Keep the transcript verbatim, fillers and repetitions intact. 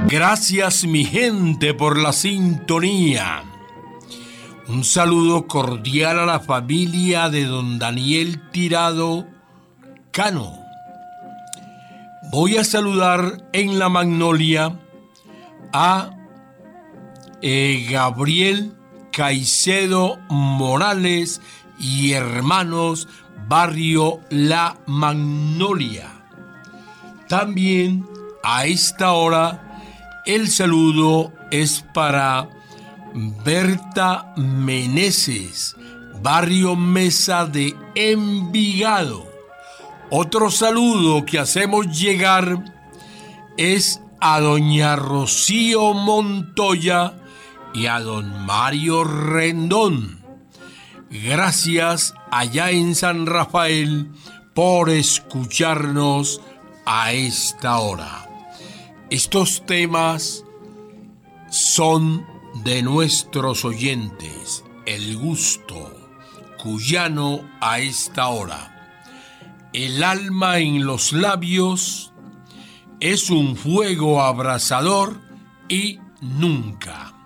Gracias, mi gente, por la sintonía. Un saludo cordial a la familia de don Daniel Tirado Cano. Voy a saludar en la Magnolia a eh, Gabriel Caicedo Morales y hermanos, barrio La Magnolia. También a esta hora el saludo es para Berta Meneses, barrio Mesa de Envigado. Otro saludo que hacemos llegar es a doña Rocío Montoya y a don Mario Rendón. Gracias allá en San Rafael por escucharnos a esta hora. Estos temas son de nuestros oyentes, el gusto cuyano a esta hora. El alma en los labios es un fuego abrasador y nunca.